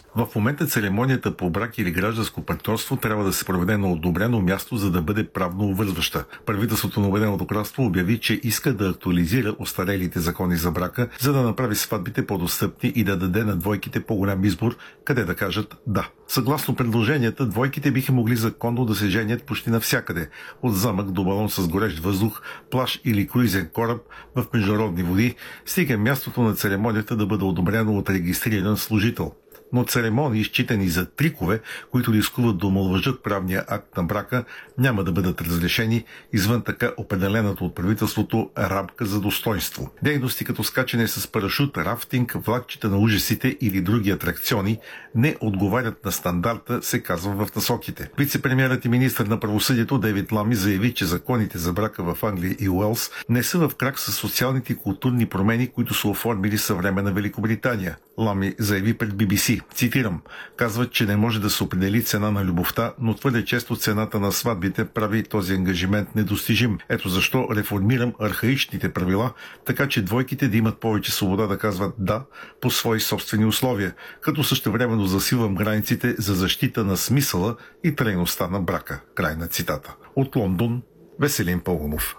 В момента церемонията по брак или гражданско партньорство трябва да се проведе на одобрено място, за да бъде правно обвързваща. Правителството на Обединеното кралство обяви, че иска да актуализира остарелите закони за брака, за да направи сватбите по-достъпни и да даде на двойките по-голям избор, къде да кажат да. Съгласно предложенията, двойките биха могли законно да се женят почти навсякъде, от замък до балон с горещ въздух, плаж или круизен кораб в международни води, стига мястото на церемонията да бъде одобрено от регистриран служител. Но церемонии, считани за трикове, които рискуват да омалважат правния акт на брака, няма да бъдат разрешени извън така определената от правителството рамка за достойнство. Дейности като скачане с парашут, рафтинг, влакчета на ужасите или други атракциони не отговарят на стандарта, се казва в насоките. Вице-премиерът и министър на правосъдието Дейвид Лами заяви, че законите за брака в Англия и Уелс не са в крак с социалните и културни промени, които са оформили съвременна Великобритания. Лами заяви пред BBC. Цитирам, казват, че не може да се определи цена на любовта, но твърде често цената на сватбите прави този ангажимент недостижим. Ето защо реформирам архаичните правила, така че двойките да имат повече свобода да казват да по свои собствени условия, като същевременно засилвам границите за защита на смисъла и трайността на брака. Край на цитата. От Лондон, Веселин Пългунов.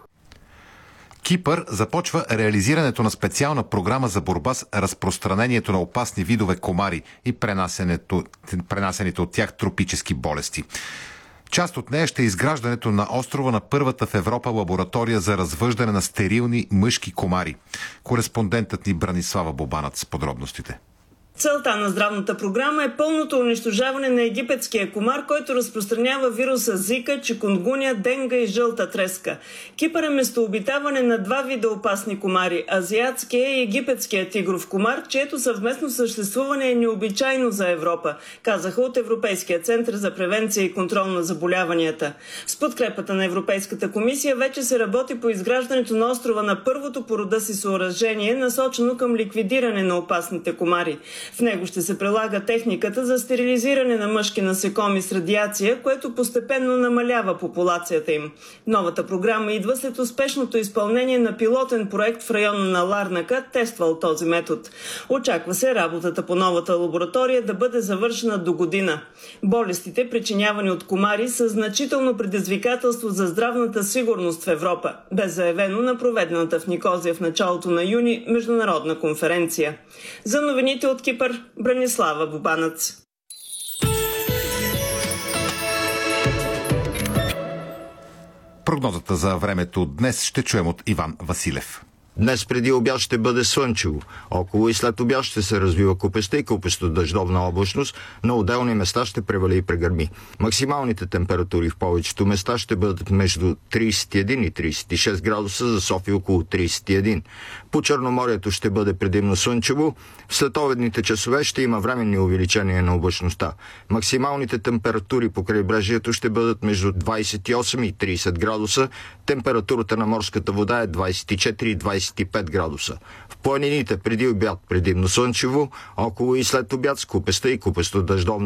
Кипър започва реализирането на специална програма за борба с разпространението на опасни видове комари и пренасените от тях тропически болести. Част от нея ще е изграждането на острова на първата в Европа лаборатория за развъждане на стерилни мъжки комари. Кореспондентът ни Бранислава Бобанът с подробностите. Целта на здравната програма е пълното унищожаване на египетския комар, който разпространява вируса Зика, чикунгуня, денга и жълта треска. Кипър е местообитаване на два вида опасни комари – азиатския и египетския тигров комар, чието съвместно съществуване е необичайно за Европа, казаха от Европейския център за превенция и контрол на заболяванията. С подкрепата на Европейската комисия вече се работи по изграждането на острова на първото по рода си съоръжение, насочено към ликвидиране на опасните комари. В него ще се прилага техниката за стерилизиране на мъжки насекоми с радиация, което постепенно намалява популацията им. Новата програма идва след успешното изпълнение на пилотен проект в района на Ларнака, тествал този метод. Очаква се работата по новата лаборатория да бъде завършена до година. Болестите, причинявани от комари, са значително предизвикателство за здравната сигурност в Европа, бе заявено на проведената в Никозия в началото на юни международна конференция. За новините от Кипър, Бранислава Бобанът. Прогнозата за времето днес ще чуем от Иван Василев. Днес преди обяд ще бъде слънчево. Около и след обяд ще се развива купеста и купесто дъждовна облачност, на отделни места ще превали и прегърми. Максималните температури в повечето места ще бъдат между 31 и 36 градуса, за София около 31. По Черноморието ще бъде предимно слънчево. В следобедните часове ще има временни увеличения на облачността. Максималните температури по крайбрежието ще бъдат между 28 и 30 градуса. Температурата на морската вода е 24 и 25 градуса. В планините преди обяд предимно слънчево, около и след обяд с купеста и купесто дъждовна